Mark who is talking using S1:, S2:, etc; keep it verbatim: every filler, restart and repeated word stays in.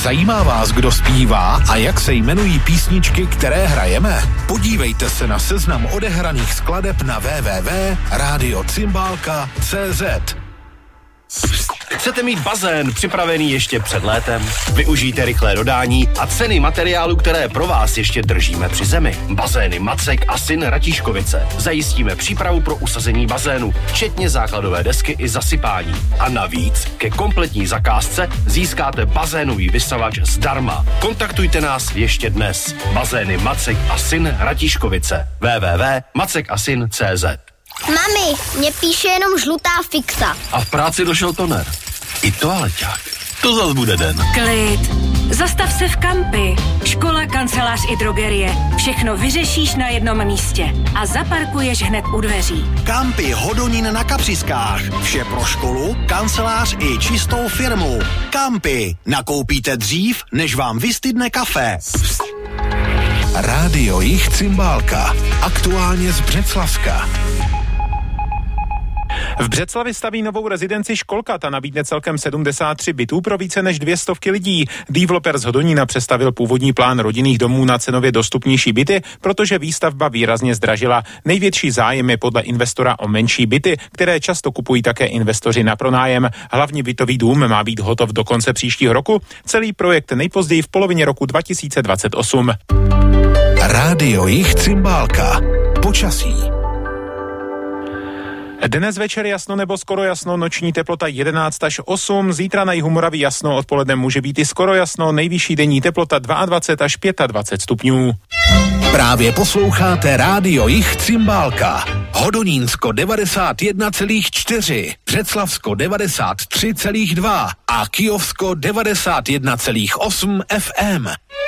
S1: Zajímá vás, kdo zpívá a jak se jmenují písničky, které hrajeme? Podívejte se na seznam odehraných skladeb na w w w tečka radio cymbálka tečka c z.
S2: Chcete mít bazén připravený ještě před létem? Využijte rychlé dodání a ceny materiálu, které pro vás ještě držíme při zemi. Bazény Macek a Syn Ratíškovice. Zajistíme přípravu pro usazení bazénu, včetně základové desky i zasypání. A navíc ke kompletní zakázce získáte bazénový vysavač zdarma. Kontaktujte nás ještě dnes. Bazény Macek a Syn Ratíškovice. w w w tečka macek a syn tečka c z.
S3: Mami, mě píše jenom žlutá fixa.
S2: A v práci došel toner. I toaleťák. To zas bude den.
S4: Klid. Zastav se v Kampi. Škola, kancelář i drogerie. Všechno vyřešíš na jednom místě. A zaparkuješ hned u dveří.
S5: Kampi Hodonín na Kapřiskách. Vše pro školu, kancelář i čistou firmu. Kampi. Nakoupíte dřív, než vám vystydne kafe.
S1: Rádio Jich Cymbálka. Aktuálně z Břeclavska.
S6: V Břeclavi staví novou rezidenci Školka, ta nabídne celkem sedmdesát tři bytů pro více než dvě stovky lidí. Developer z Hodonína představil původní plán rodinných domů na cenově dostupnější byty, protože výstavba výrazně zdražila. Největší zájem je podle investora o menší byty, které často kupují také investoři na pronájem. Hlavní bytový dům má být hotov do konce příštího roku, celý projekt nejpozději v polovině roku dva tisíce dvacet osm.
S1: Rádio Jich Cymbálka. Počasí.
S6: Dnes večer jasno nebo skoro jasno, noční teplota jedenáct až osm, zítra na jihu Moravy jasno, odpoledne může být i skoro jasno, nejvyšší denní teplota dvacet dva až dvacet pět stupňů.
S1: Právě posloucháte Rádio Jich Cymbálka. Hodonínsko devadesát jedna celá čtyři, Břeclavsko devadesát tři celá dva a Kyjovsko devadesát jedna celá osm ef em.